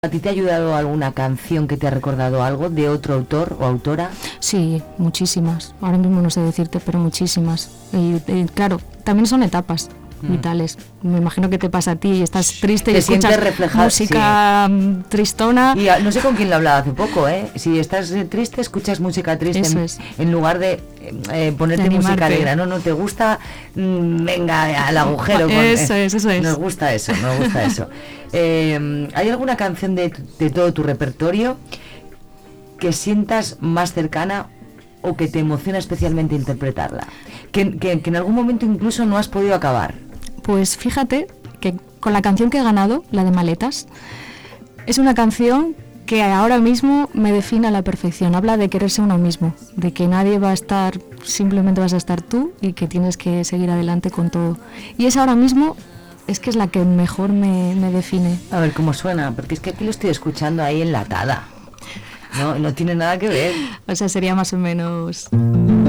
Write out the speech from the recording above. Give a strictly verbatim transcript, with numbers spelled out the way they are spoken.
¿A ti te ha ayudado alguna canción que te ha recordado algo de otro autor o autora? Sí, muchísimas. Ahora mismo no sé decirte, pero muchísimas. Y, y claro, también son etapas mm. vitales. Me imagino que te pasa a ti y estás triste te y escuchas reflejado, música sí. tristona. Y a, no sé con quién lo hablaba hace poco, ¿eh? Si estás triste, escuchas música triste en, es. en lugar de eh, ponerte de música alegre. No, no te gusta, mmm, venga al agujero. Con, eso eh, es, eso es. Nos gusta eso, nos gusta eso. Eh, ¿Hay alguna canción de, de todo tu repertorio que sientas más cercana o que te emociona especialmente interpretarla? Que, que, que en algún momento incluso no has podido acabar. Pues fíjate que con la canción que he ganado, la de Maletas, es una canción que ahora mismo me define a la perfección. Habla de quererse uno mismo, de que nadie va a estar, simplemente vas a estar tú y que tienes que seguir adelante con todo. Y es ahora mismo... es que es la que mejor me, me define. A ver cómo suena, porque es que aquí lo estoy escuchando ahí enlatada. No, no tiene nada que ver. O sea, sería más o menos...